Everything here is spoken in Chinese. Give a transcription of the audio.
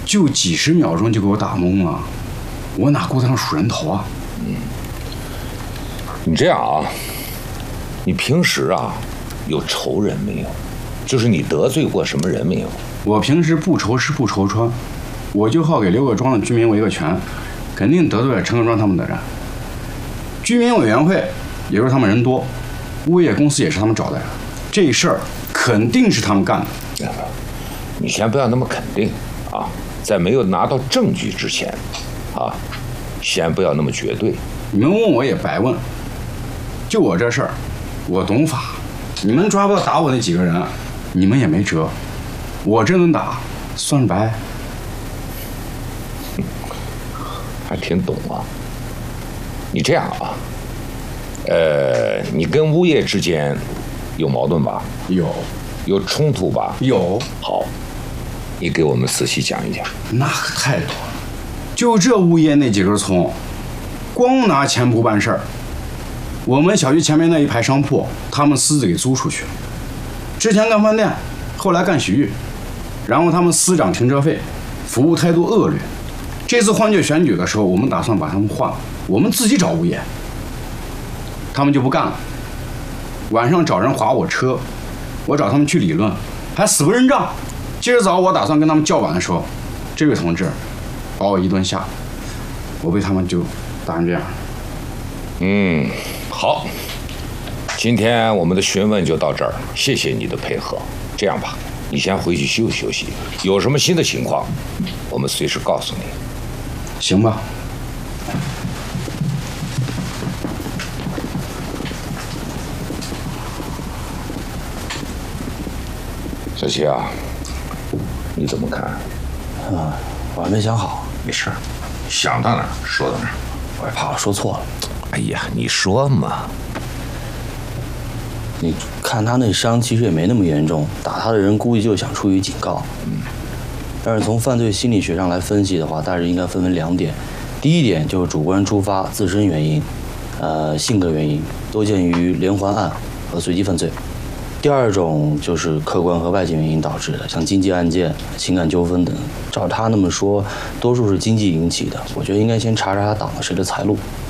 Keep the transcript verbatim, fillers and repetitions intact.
就几十秒钟就给我打懵了，我哪顾得上数人头啊？ 嗯，你这样啊，你平时啊有仇人没有？就是你得罪过什么人没有？ 我平时不愁吃不愁穿，我就好给六个庄的居民维个权，肯定得罪了陈各庄他们的人。居民委员会也是他们人多，物业公司也是他们找的人，这事儿肯定是他们干的。 你先不要那么肯定啊，在没有拿到证据之前，啊，先不要那么绝对。 你们问我也白问，就我这事儿，我懂法，你们抓不到打我那几个人，你们也没辙。我这顿打，算白。 还挺懂啊。你这样啊，呃，你跟物业之间有矛盾吧？ 有。 有冲突吧？ 有。 好，你给我们仔细讲一讲。 那可太多了，就这物业那几根葱，光拿钱不办事儿。我们小区前面那一排商铺，他们私自给租出去了。之前干饭店，后来干洗浴，然后他们私涨停车费，服务态度恶劣。这次换届选举的时候，我们打算把他们换了，我们自己找物业。他们就不干了，晚上找人划我车，我找他们去理论，还死不认账。今儿早我打算跟他们叫板的时候，这位同志把我一顿吓，我被他们就打成这样。 嗯，好，今天我们的询问就到这儿，谢谢你的配合。这样吧，你先回去休息休息，有什么新的情况，我们随时告诉你。 行吧。 小齐啊，你怎么看？ 啊，我还没想好。 没事，想到哪儿说到哪儿。 我也怕我说错了。 哎呀，你说嘛。 你看他那伤其实也没那么严重，打他的人估计就想出于警告。 嗯。 但是从犯罪心理学上来分析的话，大致应该分为两点。第一点就是主观出发，自身原因，呃，性格原因，多见于连环案和随机犯罪。第二种就是客观和外界原因导致的，像经济案件、情感纠纷等。照他那么说，多数是经济引起的。我觉得应该先查查他挡了谁的财路。